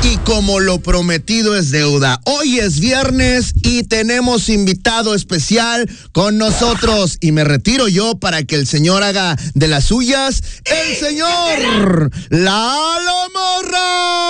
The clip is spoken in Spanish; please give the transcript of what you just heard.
Y como lo prometido es deuda, hoy es viernes y tenemos invitado especial con nosotros. Y me retiro yo para que el señor haga de las suyas, el señor Lalo Morra.